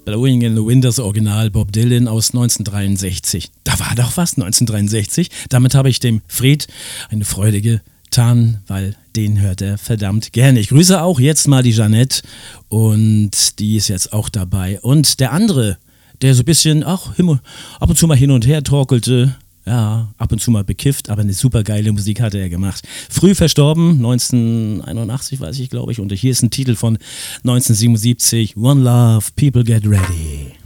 Blowing in the Wind, das Original Bob Dylan aus 1963. Da war doch was, 1963. Damit habe ich dem Fred eine Freude getan, weil den hört er verdammt gerne. Ich grüße auch jetzt mal die Jeanette und die ist jetzt auch dabei. Und der andere, der so ein bisschen auch ab und zu mal hin und her torkelte, ja, ab und zu mal bekifft, aber eine super geile Musik hatte er gemacht. Früh verstorben, 1981 weiß ich, glaube ich. Und hier ist ein Titel von 1977, One Love, People Get Ready.